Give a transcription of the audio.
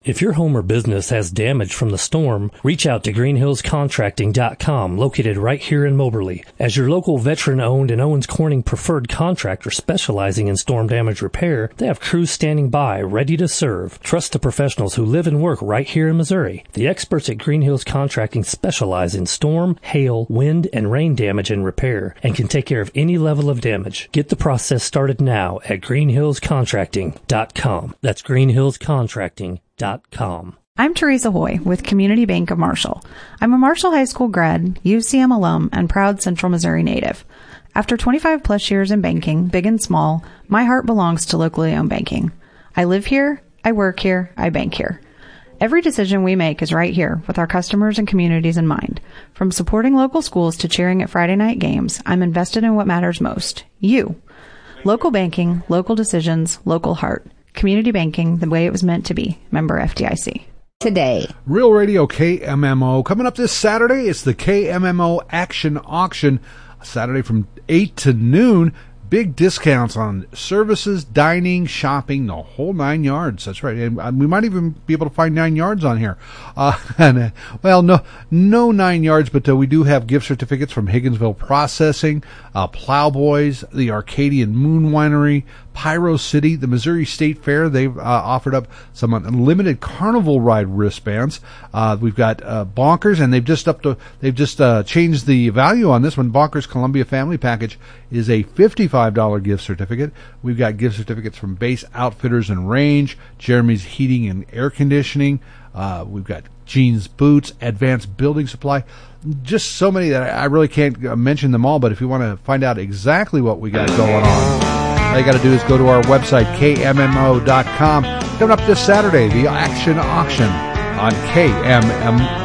If your home or business has damage from the storm, reach out to greenhillscontracting.com, located right here in Moberly. As your local veteran-owned and Owens Corning preferred contractor specializing in storm damage repair, they have crews standing by, ready to serve. Trust the professionals who live and work right here in Missouri. The experts at Green Hills Contracting specialize in storm, hail, wind, and rain damage and repair, and can take care of any level of damage. Get the process started now at greenhillscontracting.com. That's greenhillscontracting.com. I'm Teresa Hoy with Community Bank of Marshall. I'm a Marshall High School grad, UCM alum, and proud Central Missouri native. After 25 plus years in banking, big and small, my heart belongs to locally owned banking. I live here, I work here, I bank here. Every decision we make is right here with our customers and communities in mind. From supporting local schools to cheering at Friday night games, I'm invested in what matters most, you. Local banking, local decisions, local heart. Community banking the way it was meant to be. Member FDIC. Today. Real Radio KMMO. Coming up this Saturday, it's the KMMO Action Auction. Saturday from 8 to noon. Big discounts on services, dining, shopping, the whole 9 yards. That's right. And we might even be able to find 9 yards on here. No 9 yards, but we do have gift certificates from Higginsville Processing, Plowboys, the Arcadian Moon Winery, Pyro City, the Missouri State Fair. They've offered up some unlimited carnival ride wristbands. We've got Bonkers, and they've just changed the value on this one. Bonkers Columbia Family Package is a $55 gift certificate. We've got gift certificates from Base Outfitters and Range, Jeremy's Heating and Air Conditioning. We've got Jeans Boots, Advanced Building Supply. Just so many that I really can't mention them all, but if you want to find out exactly what we got going on, all you got to do is go to our website, kmmo.com. Coming up this Saturday, the Action Auction on KMMO.